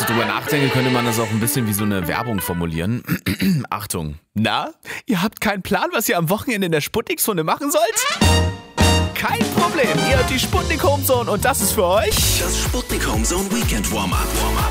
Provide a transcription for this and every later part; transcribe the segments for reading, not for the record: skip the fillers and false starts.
drüber nachdenke, könnte man das auch ein bisschen wie so eine Werbung formulieren. Achtung. Na, ihr habt keinen Plan, was ihr am Wochenende in der Sputnik-Zone machen sollt? Kein Problem, ihr habt die Sputnik Homezone und das ist für euch Das Sputnik Homezone Weekend Warm-Up.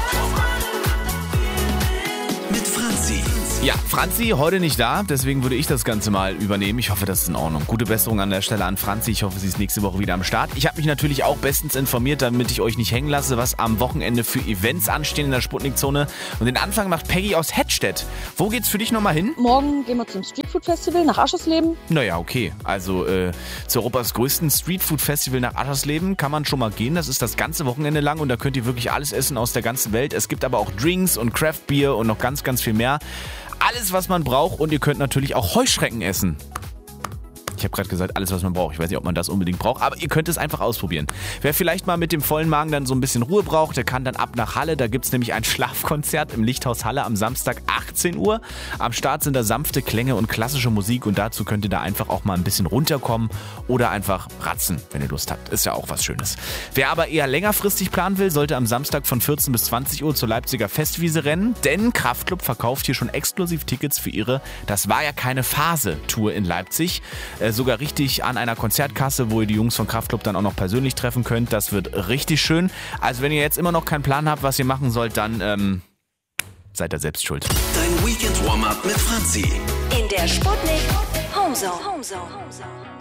Mit Franzi. Ja, Franzi heute nicht da, deswegen würde ich das Ganze mal übernehmen. Ich hoffe, das ist in Ordnung. Gute Besserung an der Stelle an Franzi. Ich hoffe, sie ist nächste Woche wieder am Start. Ich habe mich natürlich auch bestens informiert, damit ich euch nicht hängen lasse, was am Wochenende für Events anstehen in der Sputnik-Zone. Und den Anfang macht Peggy aus Hettstedt. Wo geht's für dich nochmal hin? Morgen gehen wir zum Streetfood-Festival nach Aschersleben. Naja, okay. Also zu Europas größten Streetfood-Festival nach Aschersleben kann man schon mal gehen. Das ist das ganze Wochenende lang und da könnt ihr wirklich alles essen aus der ganzen Welt. Es gibt aber auch Drinks und Craft-Bier und noch ganz, ganz viel mehr. Alles, was man braucht und ihr könnt natürlich auch Heuschrecken essen. Ich habe gerade gesagt, alles, was man braucht. Ich weiß nicht, ob man das unbedingt braucht, aber ihr könnt es einfach ausprobieren. Wer vielleicht mal mit dem vollen Magen dann so ein bisschen Ruhe braucht, der kann dann ab nach Halle. Da gibt es nämlich ein Schlafkonzert im Lichthaus Halle am Samstag 18 Uhr. Am Start sind da sanfte Klänge und klassische Musik und dazu könnt ihr da einfach auch mal ein bisschen runterkommen oder einfach ratzen, wenn ihr Lust habt. Ist ja auch was Schönes. Wer aber eher längerfristig planen will, sollte am Samstag von 14 bis 20 Uhr zur Leipziger Festwiese rennen, denn Kraftklub verkauft hier schon exklusiv Tickets für ihre Das war ja keine Phase-Tour in Leipzig. Sogar richtig an einer Konzertkasse, wo ihr die Jungs von Kraftklub dann auch noch persönlich treffen könnt. Das wird richtig schön. Also wenn ihr jetzt immer noch keinen Plan habt, was ihr machen sollt, dann seid ihr selbst schuld. Dein Weekend Warm-Up mit Franzi. In der Sputnik Homezone.